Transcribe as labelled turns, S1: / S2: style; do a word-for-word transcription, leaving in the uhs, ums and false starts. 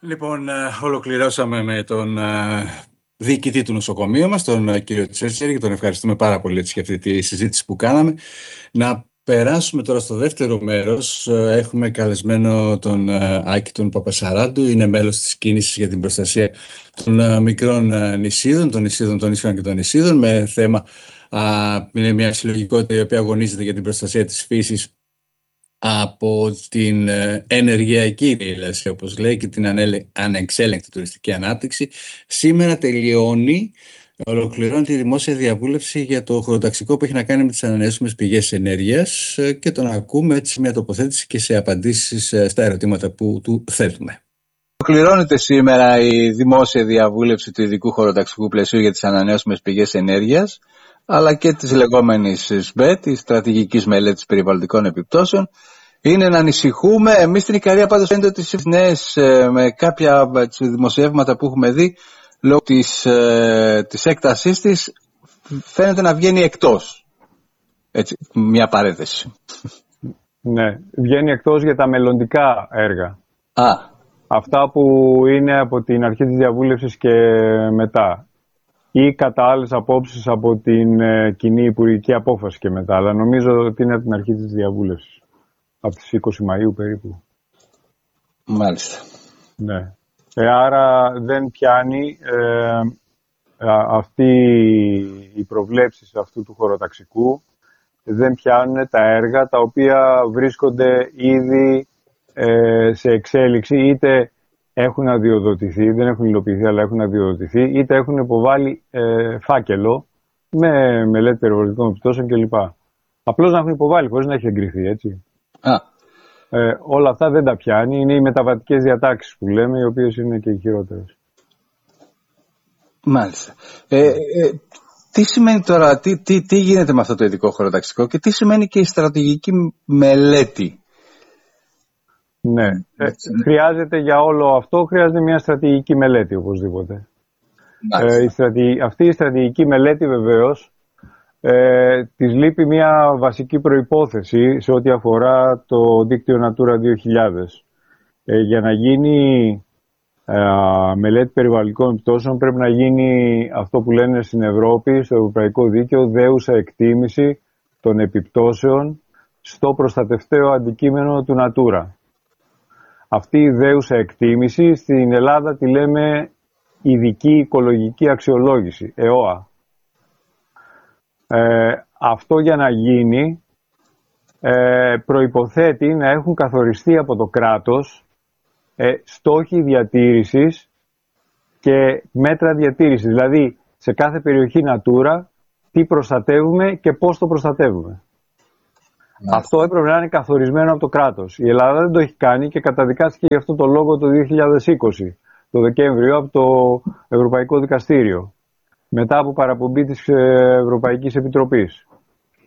S1: Λοιπόν, ολοκληρώσαμε με τον διοικητή του νοσοκομείου μας, τον κύριο Τσέρτσερη, και τον ευχαριστούμε πάρα πολύ για αυτή τη συζήτηση που κάναμε. Να περάσουμε τώρα στο δεύτερο μέρος. Έχουμε καλεσμένο τον Άκη τον Παπασαράντου, είναι μέλος της κίνησης για την προστασία των μικρών νησίδων, των νησίδων, των νησιών και των νησίδων, με θέμα, είναι μια συλλογικότητα η οποία αγωνίζεται για την προστασία της φύσης από την ενεργειακή διέλαση, όπως λέει, και την ανεξέλεγκτη τουριστική ανάπτυξη. Σήμερα τελειώνει, ολοκληρώνει τη δημόσια διαβούλευση για το χωροταξικό που έχει να κάνει με τις ανανεώσιμες πηγές ενέργειας, και τον ακούμε έτσι μια τοποθέτηση και σε απαντήσεις στα ερωτήματα που του θέτουμε.
S2: Ολοκληρώνεται σήμερα η δημόσια διαβούλευση του ειδικού χωροταξικού πλαισίου για τις ανανεώσιμες πηγές ενέργειας, αλλά και της λεγόμενης ΣΜΠΕ, της στρατηγικής μελέτης περιβαλλοντικών επιπτώσεων. Είναι να ανησυχούμε. Εμείς στην Ικαρία πάντως φαίνεται ότι στις νέες, με κάποια δημοσιεύματα που έχουμε δει, λόγω της, της έκτασής της, φαίνεται να βγαίνει εκτός. Έτσι, μια παρένθεση.
S3: Ναι, βγαίνει εκτός για τα μελλοντικά έργα.
S2: Α.
S3: Αυτά που είναι από την αρχή της διαβούλευσης και μετά. Ή κατά άλλες απόψεις από την ε, κοινή υπουργική απόφαση και μετά. Αλλά νομίζω ότι είναι από την αρχή της διαβούλευσης. Από τις είκοσι Μαΐου περίπου.
S2: Μάλιστα.
S3: Ναι. Ε, άρα δεν πιάνει ε, αυτή οι προβλέψεις αυτού του χωροταξικού, δεν πιάνουν τα έργα τα οποία βρίσκονται ήδη ε, σε εξέλιξη, είτε έχουν αδειοδοτηθεί, δεν έχουν υλοποιηθεί αλλά έχουν αδειοδοτηθεί, είτε έχουν υποβάλει ε, φάκελο με μελέτη περιβαλλοντικών επιπτώσεων κλπ. Απλώς να έχουν υποβάλει χωρίς να έχει εγκριθεί, έτσι.
S2: Α.
S3: Ε, όλα αυτά δεν τα πιάνει, είναι οι μεταβατικές διατάξεις που λέμε, οι οποίες είναι και οι χειρότερες.
S2: Μάλιστα. Ε, ε, τι σημαίνει τώρα, τι, τι, τι γίνεται με αυτό το ειδικό χωροταξικό και τι σημαίνει και η στρατηγική μελέτη?
S3: Ναι, ε, χρειάζεται για όλο αυτό, χρειάζεται μια στρατηγική μελέτη οπωσδήποτε. Ε, η στρατη... Αυτή η στρατηγική μελέτη βεβαίως ε, της λείπει μια βασική προϋπόθεση σε ό,τι αφορά το δίκτυο Natura δύο χιλιάδες. Ε, για να γίνει ε, μελέτη περιβαλλοντικών επιπτώσεων πρέπει να γίνει αυτό που λένε στην Ευρώπη, στο Ευρωπαϊκό Δίκαιο, δέουσα εκτίμηση των επιπτώσεων στο προστατευταίο αντικείμενο του Natura. Αυτή η δέουσα εκτίμηση στην Ελλάδα τη λέμε ειδική οικολογική αξιολόγηση, ΕΟΑ. Ε, αυτό για να γίνει ε, προϋποθέτει να έχουν καθοριστεί από το κράτος ε, στόχοι διατήρησης και μέτρα διατήρησης. Δηλαδή σε κάθε περιοχή Natura τι προστατεύουμε και πώς το προστατεύουμε. Ναι. Αυτό έπρεπε να είναι καθορισμένο από το κράτος. Η Ελλάδα δεν το έχει κάνει και καταδικάστηκε γι' αυτό το λόγο το δύο χιλιάδες είκοσι, το Δεκέμβριο, από το Ευρωπαϊκό Δικαστήριο, μετά από παραπομπή της Ευρωπαϊκής Επιτροπής.